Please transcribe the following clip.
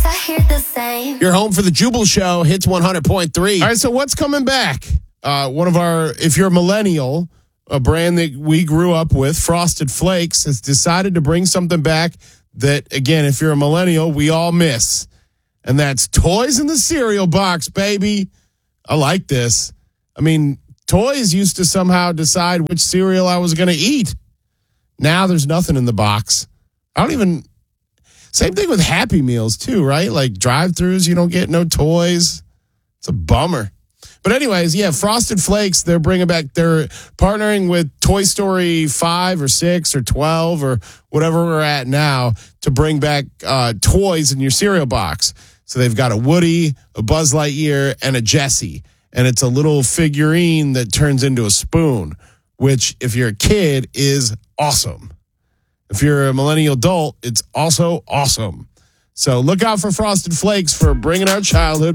I hear the same. You're home for the Jubal Show, Hits 100.3. All right, so what's coming back? If you're a millennial, a brand that we grew up with, Frosted Flakes, has decided to bring something back that, again, if you're a millennial, we all miss. And that's toys in the cereal box, baby. I like this. I mean, toys used to somehow decide which cereal I was going to eat. Now there's nothing in the box. Same thing with Happy Meals too, right? Like drive-thrus, you don't get no toys. It's a bummer. But anyways, yeah, Frosted Flakes, they're partnering with Toy Story 5 or 6 or 12 or whatever we're at now to bring back toys in your cereal box. So they've got a Woody, a Buzz Lightyear, and a Jessie. And it's a little figurine that turns into a spoon, which, if you're a kid, is awesome. If you're a millennial adult, it's also awesome. So look out for Frosted Flakes for bringing our childhood